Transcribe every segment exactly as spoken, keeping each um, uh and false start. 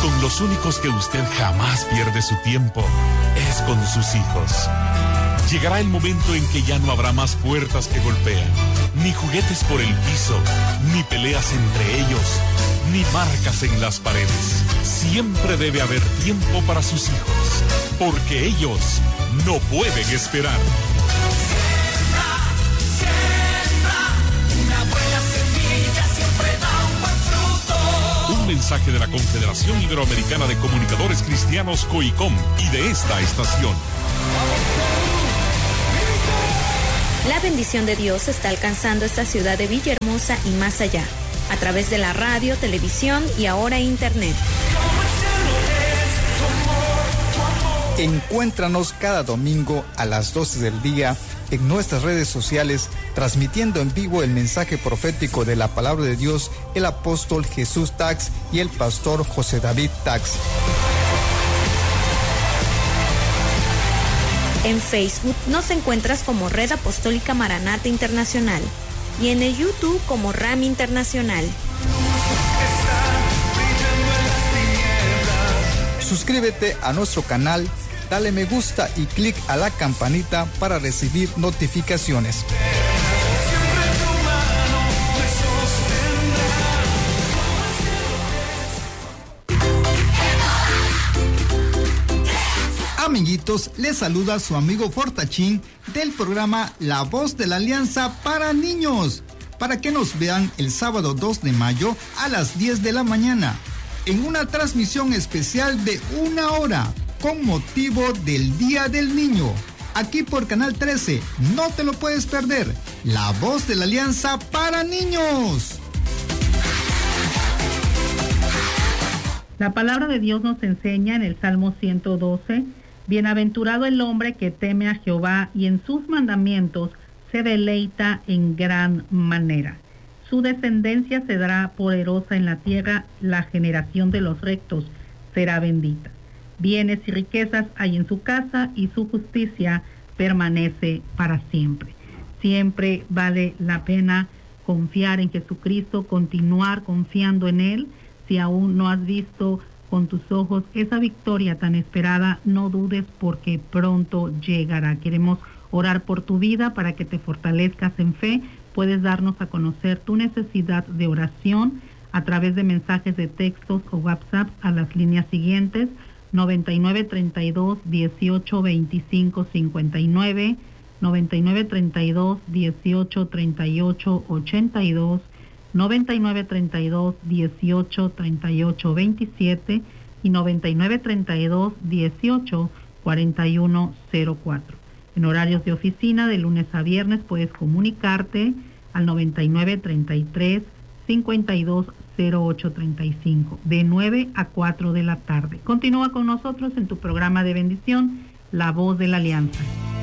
con los únicos que usted jamás pierde su tiempo es con sus hijos. Llegará el momento en que ya no habrá más puertas que golpean, ni juguetes por el piso, ni peleas entre ellos, ni marcas en las paredes. Siempre debe haber tiempo para sus hijos, porque ellos no pueden esperar. Siembra, siembra, una buena semilla siempre da un buen fruto. Un mensaje de la Confederación Iberoamericana de Comunicadores Cristianos, COICOM, y de esta estación. La bendición de Dios está alcanzando esta ciudad de Villahermosa y más allá, a través de la radio, televisión y ahora internet. Encuéntranos cada domingo a las doce del día en nuestras redes sociales, transmitiendo en vivo el mensaje profético de la palabra de Dios, el apóstol Jesús Tax y el pastor José David Tax. En Facebook nos encuentras como Red Apostólica Maranata Internacional y en el YouTube como RAM Internacional. Suscríbete a nuestro canal, dale me gusta y clic a la campanita para recibir notificaciones. Amiguitos, les saluda su amigo Fortachín del programa La Voz de la Alianza para Niños, para que nos vean el sábado dos de mayo a las diez de la mañana, en una transmisión especial de una hora, con motivo del Día del Niño, aquí por Canal trece, no te lo puedes perder, La Voz de la Alianza para Niños. La palabra de Dios nos enseña en el Salmo ciento doce, bienaventurado el hombre que teme a Jehová y en sus mandamientos se deleita en gran manera. Su descendencia será poderosa en la tierra, la generación de los rectos será bendita. Bienes y riquezas hay en su casa y su justicia permanece para siempre. Siempre vale la pena confiar en Jesucristo, continuar confiando en Él. Si aún no has visto con tus ojos esa victoria tan esperada, no dudes porque pronto llegará. Queremos orar por tu vida para que te fortalezcas en fe. Puedes darnos a conocer tu necesidad de oración a través de mensajes de textos o WhatsApp a las líneas siguientes: noventa y nueve treinta y dos dieciocho veinticinco cincuenta y nueve, noventa y nueve treinta y dos dieciocho treinta y ocho ochenta y dos, noventa y nueve treinta y dos dieciocho treinta y ocho veintisiete y noventa y nueve treinta y dos dieciocho cuarenta y uno cero cuatro. En horarios de oficina de lunes a viernes puedes comunicarte al noventa y nueve treinta y tres cincuenta y dos cero ocho treinta y cinco de nueve a cuatro de la tarde. Continúa con nosotros en tu programa de bendición, La Voz de la Alianza.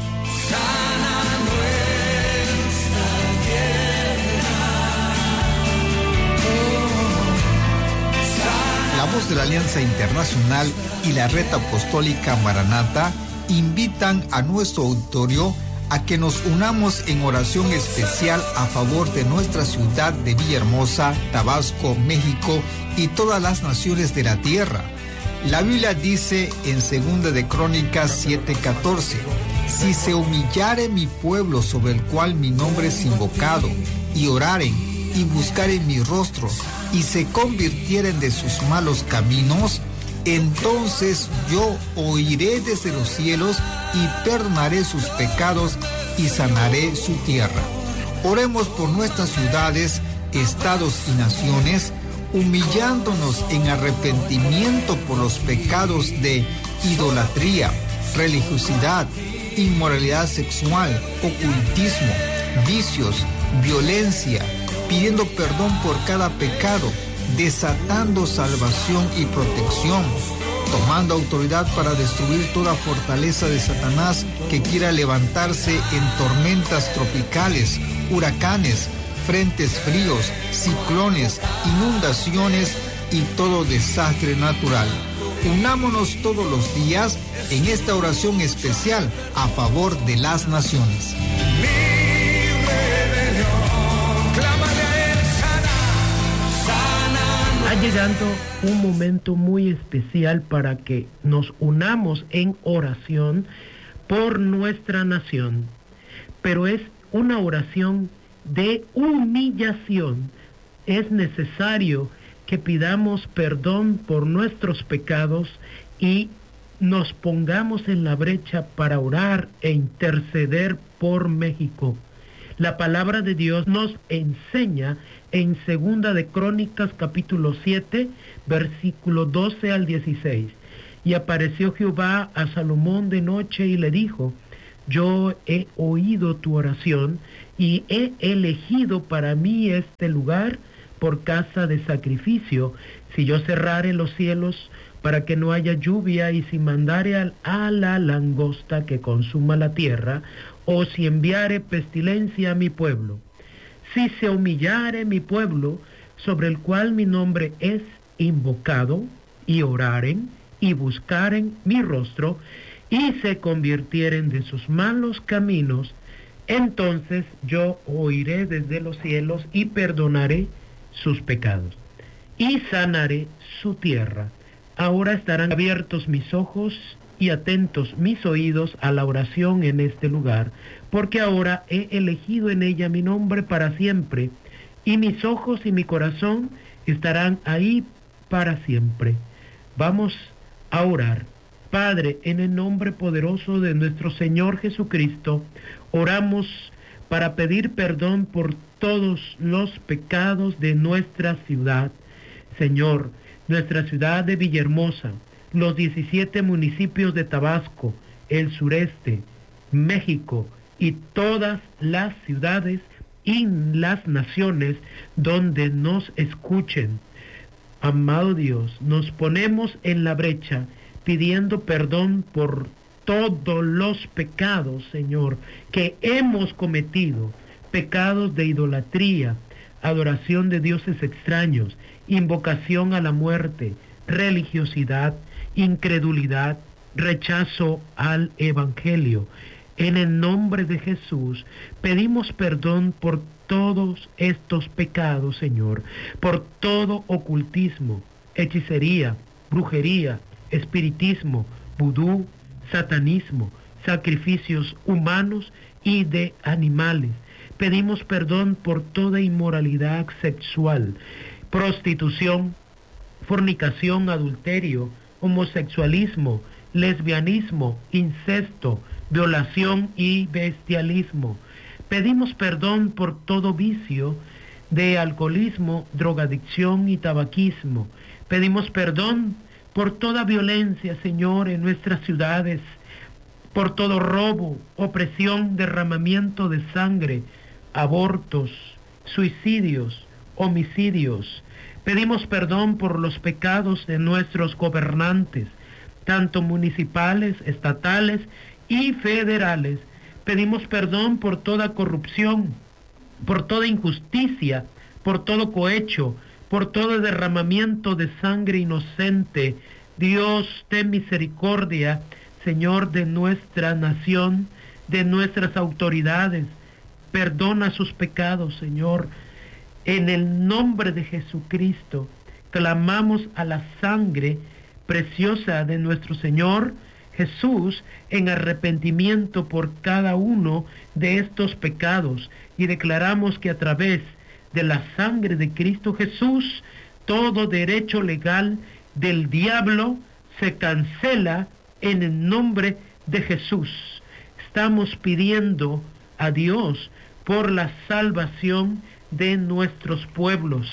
La Voz de la Alianza Internacional y la Red Apostólica Maranata invitan a nuestro auditorio a que nos unamos en oración especial a favor de nuestra ciudad de Villahermosa, Tabasco, México y todas las naciones de la tierra. La Biblia dice en Segunda de Crónicas siete catorce, si se humillare mi pueblo sobre el cual mi nombre es invocado, y oraren y buscaren mi rostro, y se convirtieren de sus malos caminos, entonces yo oiré desde los cielos y perdonaré sus pecados y sanaré su tierra. Oremos por nuestras ciudades, estados y naciones, humillándonos en arrepentimiento por los pecados de idolatría, religiosidad, inmoralidad sexual, ocultismo, vicios, violencia, pidiendo perdón por cada pecado, desatando salvación y protección, tomando autoridad para destruir toda fortaleza de Satanás que quiera levantarse en tormentas tropicales, huracanes, frentes fríos, ciclones, inundaciones y todo desastre natural. Unámonos todos los días en esta oración especial a favor de las naciones. Va llegando un momento muy especial para que nos unamos en oración por nuestra nación, pero es una oración de humillación. Es necesario que pidamos perdón por nuestros pecados y nos pongamos en la brecha para orar e interceder por México. La palabra de Dios nos enseña en Segunda de Crónicas capítulo siete, versículo doce al dieciséis. Y apareció Jehová a Salomón de noche y le dijo: yo he oído tu oración y he elegido para mí este lugar por casa de sacrificio. Si yo cerrare los cielos para que no haya lluvia, y si mandare al, a la langosta que consuma la tierra, o si enviare pestilencia a mi pueblo, si se humillare mi pueblo, sobre el cual mi nombre es invocado, y oraren, y buscaren mi rostro, y se convirtieren de sus malos caminos, entonces yo oiré desde los cielos y perdonaré sus pecados, y sanaré su tierra. Ahora estarán abiertos mis ojos y atentos mis oídos a la oración en este lugar, porque ahora he elegido en ella mi nombre para siempre, y mis ojos y mi corazón estarán ahí para siempre. Vamos a orar. Padre, en el nombre poderoso de nuestro Señor Jesucristo, oramos para pedir perdón por todos los pecados de nuestra ciudad. Señor, nuestra ciudad de Villahermosa, los diecisiete municipios de Tabasco, el sureste, México y todas las ciudades y las naciones donde nos escuchen. Amado Dios, nos ponemos en la brecha pidiendo perdón por todos los pecados, Señor, que hemos cometido, pecados de idolatría, adoración de dioses extraños, invocación a la muerte, religiosidad, incredulidad, rechazo al Evangelio. En el nombre de Jesús, pedimos perdón por todos estos pecados, Señor, por todo ocultismo, hechicería, brujería, espiritismo, vudú, satanismo, sacrificios humanos y de animales. Pedimos perdón por toda inmoralidad sexual, prostitución, fornicación, adulterio, homosexualismo, lesbianismo, incesto, violación y bestialismo. Pedimos perdón por todo vicio de alcoholismo, drogadicción y tabaquismo. Pedimos perdón por toda violencia, Señor, en nuestras ciudades, por todo robo, opresión, derramamiento de sangre, abortos, suicidios, homicidios. Pedimos perdón por los pecados de nuestros gobernantes, tanto municipales, estatales y federales. Pedimos perdón por toda corrupción, por toda injusticia, por todo cohecho, por todo derramamiento de sangre inocente. Dios, ten misericordia, Señor, de nuestra nación, de nuestras autoridades. Perdona sus pecados, Señor. En el nombre de Jesucristo, clamamos a la sangre preciosa de nuestro Señor Jesús en arrepentimiento por cada uno de estos pecados, y declaramos que a través de la sangre de Cristo Jesús, todo derecho legal del diablo se cancela en el nombre de Jesús. Estamos pidiendo a Dios por la salvación de nuestros pueblos.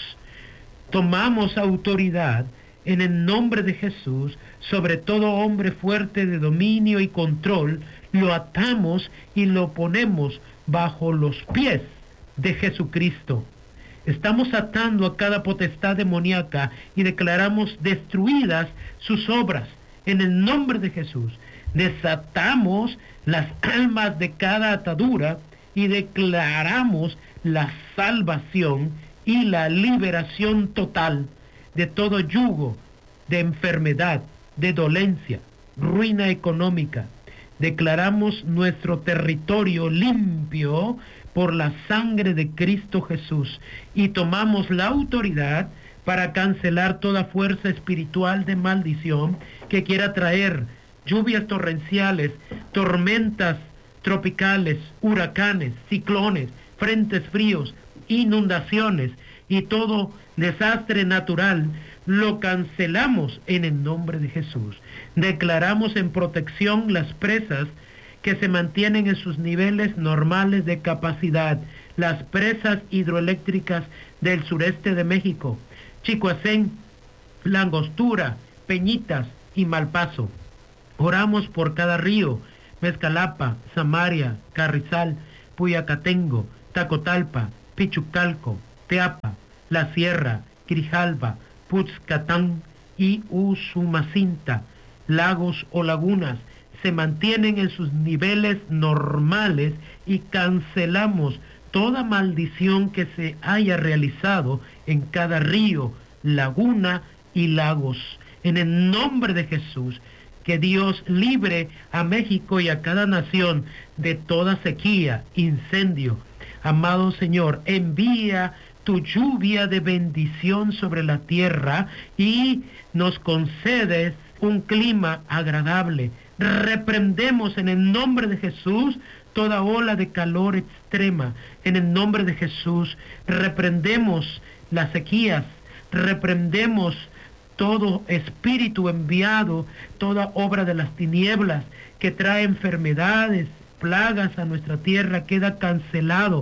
Tomamos autoridad en el nombre de Jesús sobre todo hombre fuerte de dominio y control, lo atamos y lo ponemos bajo los pies de Jesucristo. Estamos atando a cada potestad demoníaca y declaramos destruidas sus obras en el nombre de Jesús. Desatamos las almas de cada atadura y declaramos la salvación y la liberación total de todo yugo de enfermedad, de dolencia, ruina económica. Declaramos nuestro territorio limpio por la sangre de Cristo Jesús y tomamos la autoridad para cancelar toda fuerza espiritual de maldición que quiera traer lluvias torrenciales, tormentas tropicales, huracanes, ciclones, frentes fríos, inundaciones y todo desastre natural. Lo cancelamos en el nombre de Jesús. Declaramos en protección las presas que se mantienen en sus niveles normales de capacidad, las presas hidroeléctricas del sureste de México, Chicoacén, La Angostura, Peñitas y Malpaso. Oramos por cada río, Mezcalapa, Samaria, Carrizal, Puyacatengo, Tacotalpa, Pichucalco, Teapa, La Sierra, Grijalba, Putzcatán y Usumacinta. Lagos o lagunas se mantienen en sus niveles normales y cancelamos toda maldición que se haya realizado en cada río, laguna y lagos. En el nombre de Jesús, que Dios libre a México y a cada nación de toda sequía, incendio. Amado Señor, envía tu lluvia de bendición sobre la tierra y nos concedes un clima agradable. Reprendemos en el nombre de Jesús toda ola de calor extrema. En el nombre de Jesús reprendemos las sequías, reprendemos todo espíritu enviado, toda obra de las tinieblas que trae enfermedades, plagas a nuestra tierra, queda cancelado.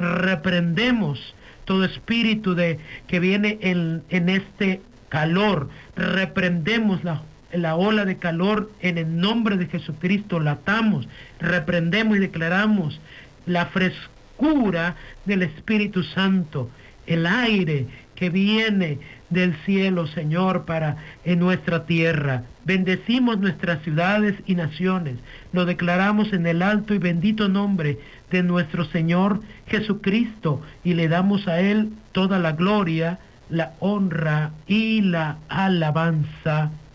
Reprendemos todo espíritu de que viene en, en este calor. Reprendemos la, la ola de calor en el nombre de Jesucristo. La atamos, reprendemos y declaramos la frescura del Espíritu Santo, el aire que viene del cielo, Señor, para en nuestra tierra. Bendecimos nuestras ciudades y naciones. Lo declaramos en el alto y bendito nombre de nuestro Señor Jesucristo y le damos a Él toda la gloria, la honra y la alabanza.